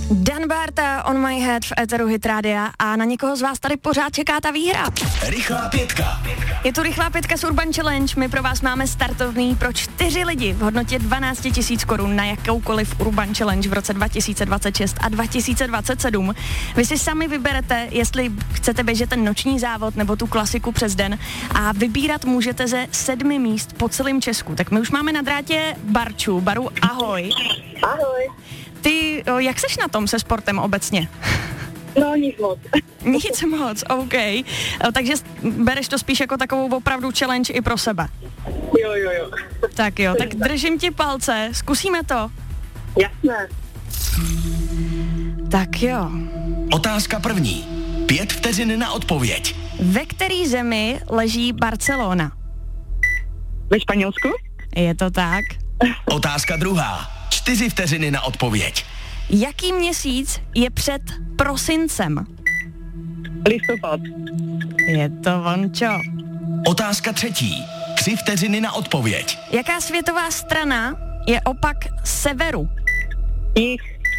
Dan Barta, On My Head v éteru Hit Rádia a na někoho z vás tady pořád čeká ta výhra. Rychlá pětka. Je tu Rychlá pětka z Urban Challenge, my pro vás máme startovný pro 4 lidi v hodnotě 12 000 korun na jakoukoliv Urban Challenge v roce 2026 a 2027. Vy si sami vyberete, jestli chcete běžet ten noční závod nebo tu klasiku přes den a vybírat můžete ze 7 míst po celém Česku. Tak my už máme na drátě Barču. Baru, ahoj. Ahoj. Ty, jak seš na tom se sportem obecně? No, nic moc. Nic moc, OK. Takže bereš to spíš jako takovou opravdu challenge i pro sebe. Jo. Tak jo, tak držím ti palce, zkusíme to. Jasné. Tak jo. Otázka první. 5 vteřin na odpověď. Ve které zemi leží Barcelona? Ve Španělsku? Je to tak. Otázka druhá. 4 vteřiny na odpověď. Jaký měsíc je před prosincem? Listopad. Je to vončo. Otázka třetí. 3 vteřiny na odpověď. Jaká světová strana je opak severu? Jich.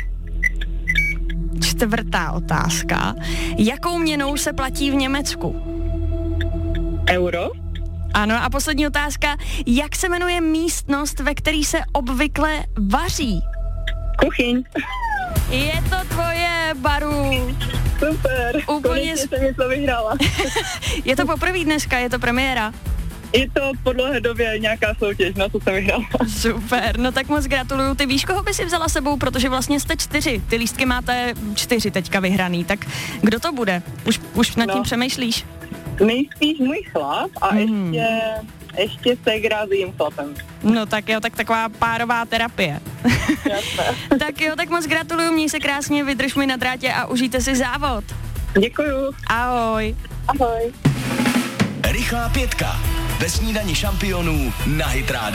Čtvrtá otázka. Jakou měnou se platí v Německu? Euro. Ano, a poslední otázka. Jak se jmenuje místnost, ve které se obvykle vaří? Kuchyň. Je to tvoje, Baru. Super. Úplně Konečně jsem něco vyhrála. Je to poprvé dneska, je to premiéra. Je to po dlouhé době nějaká soutěž, na co jsem vyhrála. Super, no tak moc gratuluju. Ty víš, koho by si vzala sebou, protože vlastně jste 4. Ty lístky máte 4 teďka vyhraný, tak kdo to bude? Už nad tím přemýšlíš? Nejspíš můj chlap a ještě ségra s jím chlapem. No tak jo, tak taková párová terapie. Jasné. Tak jo, tak moc gratuluju, měj se krásně, vydrž mi na drátě a užijte si závod. Děkuju. Ahoj. Ahoj. Rychlá pětka. Ve snídani šampionů na Hit Radio.